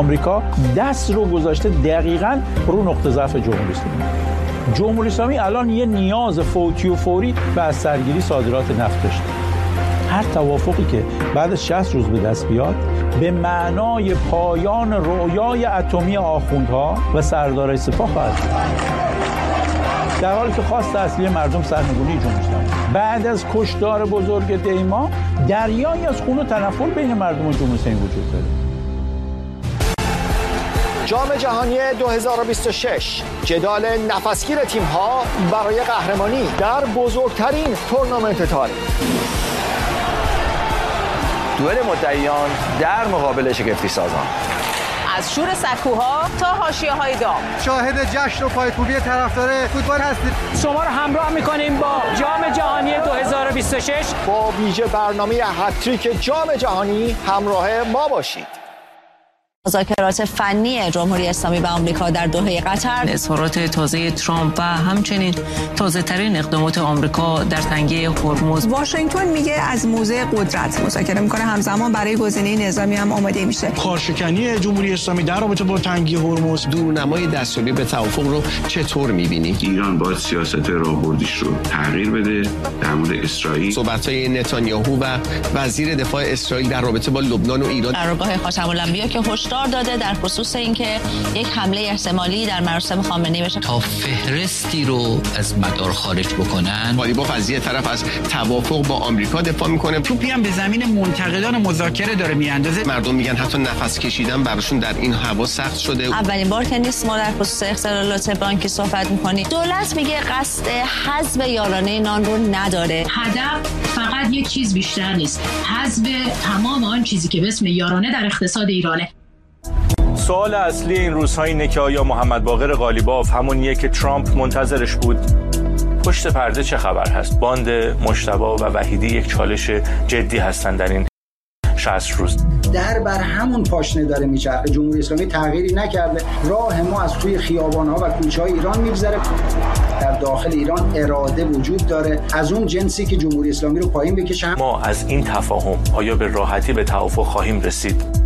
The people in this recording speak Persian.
آمریکا دست رو گذاشته دقیقاً رو نقطه ضعف جمهوری اسلامی. جمهوری اسلامی الان یه نیاز فوتی و فوری به از سرگیری صادرات نفت داشته. هر توافقی که بعد از 60 روز به دست بیاد به معنای پایان رویای اتمی آخوندها و سردارای سپاه خواهد بود. در حالی که خواست اصلی مردم سرنگونی جمهوری اسلامی. بعد از کشتار بزرگ دیما دریایی از خون و تنفر بین مردم و جمهوری اسلامی وجود داره. جام جهانی 2026 جدال نفسگیر تیم‌ها برای قهرمانی در بزرگترین تورنمنت تاریخ. دوئل مدعیان در مقابل شگفتی سازان. از شور سکوها تا حاشیه‌های داغ. شاهد جشن و پایکوبی طرفدار فوتبال هستید. شما رو همراه می‌کنیم با جام جهانی 2026. با ویژه برنامه هتریک جام جهانی همراه ما باشید. مذاکرات فنی جمهوری اسلامی و آمریکا در دوحه قطر، اظهارات تازه ترامپ و همچنین تازه‌ترین اقدامات آمریکا در تنگه هرمز. واشنگتن میگه از موضع قدرت مذاکره میکنه، همزمان برای گزینه نظامی هم آماده میشه. کارشکنی جمهوری اسلامی در رابطه با تنگه هرمز. دورنمای دستیابی به توافق رو چطور میبینی؟ ایران باید سیاست راهبردیش رو تغییر بده. در مورد اسرائیل صحبت‌های نتانیاهو و وزیر دفاع اسرائیل در رابطه با لبنان و ایران. درگاه خاتم الانبیا که هشدار داده در خصوص اینکه یک حمله احتمالی در مراسم خامنه‌ای بشه. تا فهرستی رو از مدار خارج بکنن. غالیباف از یه طرف از توافق با آمریکا دفاع میکنه، توپی هم به زمین منتقدان مذاکره داره میاندازه. مردم میگن حتی نفس کشیدن براشون در این هوا سخت شده. اولین بار که نیست ما در خصوص اختلالات بانکی صحبت میکنیم. دولت میگه قصد حذف یارانه نان رو نداره. هدف فقط یک چیز بیشتر نیست، حذف تمام آن چیزی که به اسم یارانه در اقتصاد ایرانه. سوال اصلی این روزها اینه که آیا محمد باقر غالیباف همونیه که ترامپ منتظرش بود؟ پشت پرده چه خبر هست؟ باند مجتبی و وحیدی یک چالش جدی هستن در این 60 روز. در بر همون پاشنه داره میچرخه. جمهوری اسلامی تغییری نکرده. راه ما از توی خیابان‌ها و کوچه‌های ایران میگذره. در داخل ایران اراده وجود داره از اون جنسی که جمهوری اسلامی رو پایین بکشه. ما از این تفاهم آیا به راحتی به توافق خواهیم رسید؟